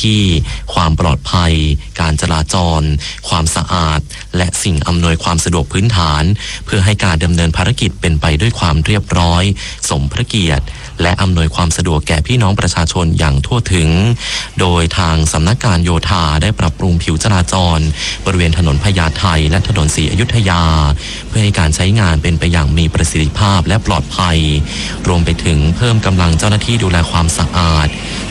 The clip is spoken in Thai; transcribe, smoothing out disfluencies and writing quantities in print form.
ที่ความปลอดภัยการจราจรความสะอาดและสิ่งอำนวยความสะดวกพื้นฐานเพื่อให้การดำเนินภารกิจเป็นไปด้วยความเรียบร้อยสมพระเกียรติและอำนวยความสะดวกแก่พี่น้องประชาชนอย่างทั่วถึงโดยทางสำนักการโยธาได้ปรับปรุงผิวจราจรบริเวณถนนพญาไทและถนนศรีอยุธยาเพื่อให้การใช้งานเป็นไปอย่างมีประสิทธิภาพและปลอดภัยรวมไปถึงเพิ่มกำลังเจ้าหน้าที่ดูแลความสะอาด